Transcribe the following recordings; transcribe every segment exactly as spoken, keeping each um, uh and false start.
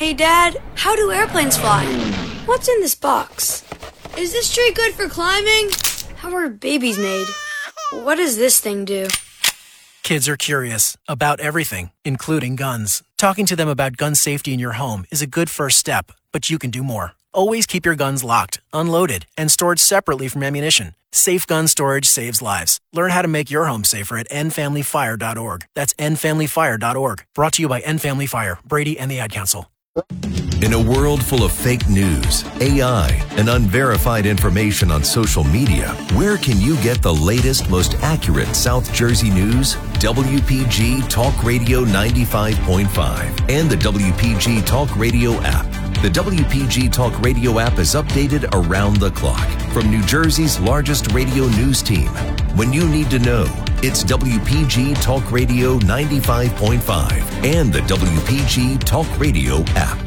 Hey, Dad, how do airplanes fly? What's in this box? Is this tree good for climbing? How are babies made? What does this thing do? Kids are curious about everything, including guns. Talking to them about gun safety in your home is a good first step, but you can do more. Always keep your guns locked, unloaded, and stored separately from ammunition. Safe gun storage saves lives. Learn how to make your home safer at end family fire dot org. That's end family fire dot org. Brought to you by End Family Fire, Brady, and the Ad Council. In a world full of fake news, A I, and unverified information on social media, where can you get the latest, most accurate South Jersey news? W P G Talk Radio ninety-five point five and the W P G Talk Radio app. The W P G Talk Radio app is updated around the clock from New Jersey's largest radio news team. When you need to know, it's W P G Talk Radio ninety-five point five and the W P G Talk Radio app.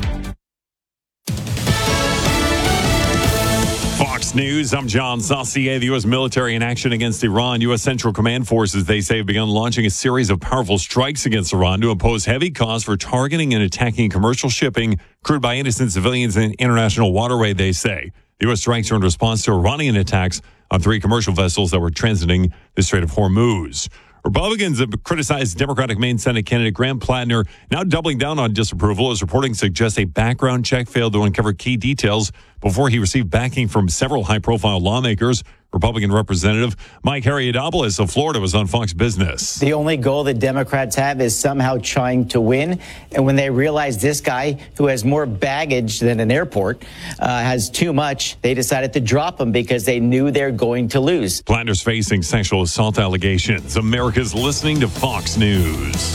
Fox News, I'm John Saucier. The U S military in action against Iran. U S Central Command forces, they say, have begun launching a series of powerful strikes against Iran to impose heavy costs for targeting and attacking commercial shipping crewed by innocent civilians in international waterway, they say. The U S strikes are in response to Iranian attacks on three commercial vessels that were transiting the Strait of Hormuz. Republicans have criticized Democratic Maine Senate candidate Graham Plattner, now doubling down on disapproval as reporting suggests a background check failed to uncover key details before he received backing from several high-profile lawmakers. Republican Representative Mike Harriadopoulos of Florida was on Fox Business. The only goal the Democrats have is somehow trying to win. And when they realize this guy, who has more baggage than an airport, uh, has too much, they decided to drop him because they knew they're going to lose. Plattner's facing sexual assault allegations. America's listening to Fox News.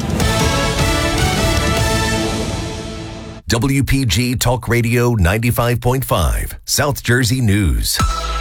W P G Talk Radio ninety-five point five, South Jersey News.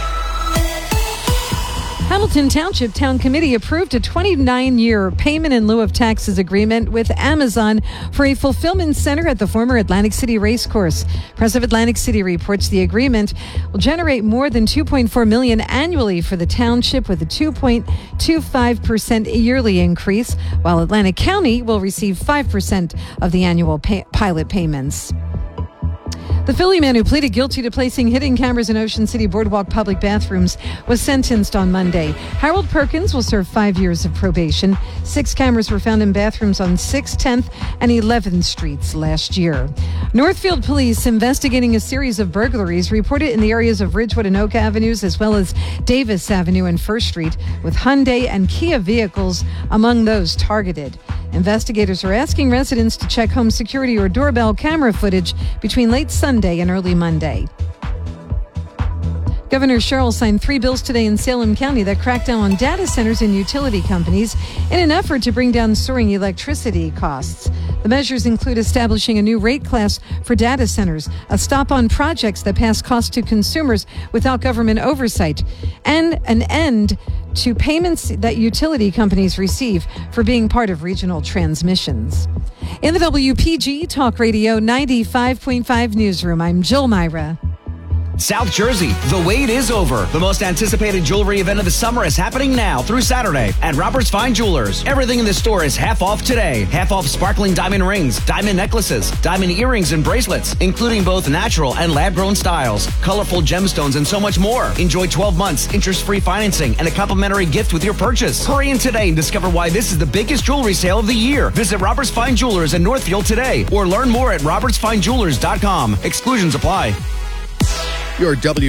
Hamilton Township Town Committee approved a twenty-nine year payment in lieu of taxes agreement with Amazon for a fulfillment center at the former Atlantic City Racecourse. Press of Atlantic City reports the agreement will generate more than two point four million dollars annually for the township with a two point two five percent yearly increase, while Atlantic County will receive five percent of the annual pay- pilot payments. The Philly man who pleaded guilty to placing hidden cameras in Ocean City Boardwalk public bathrooms was sentenced on Monday. Harold Perkins will serve five years of probation. Six cameras were found in bathrooms on sixth, tenth, and eleventh Streets last year. Northfield police investigating a series of burglaries reported in the areas of Ridgewood and Oak Avenues as well as Davis Avenue and First Street, with Hyundai and Kia vehicles among those targeted. Investigators are asking residents to check home security or doorbell camera footage between late Sunday and early Monday. Governor Sherrill signed three bills today in Salem County that crack down on data centers and utility companies in an effort to bring down soaring electricity costs. The measures include establishing a new rate class for data centers, a stop on projects that pass costs to consumers without government oversight, and an end to payments that utility companies receive for being part of regional transmissions. In the W P G Talk Radio ninety-five point five newsroom, I'm Jill Myra. South Jersey, the wait is over. The most anticipated jewelry event of the summer is happening now through Saturday at Robert's Fine Jewelers. Everything in the store is half off today. Half off sparkling diamond rings, diamond necklaces, diamond earrings and bracelets, including both natural and lab-grown styles, colorful gemstones, and so much more. Enjoy twelve months interest-free financing and a complimentary gift with your purchase. Hurry in today and discover why this is the biggest jewelry sale of the year. Visit Robert's Fine Jewelers in Northfield today or learn more at roberts fine jewelers dot com. Exclusions apply. Your W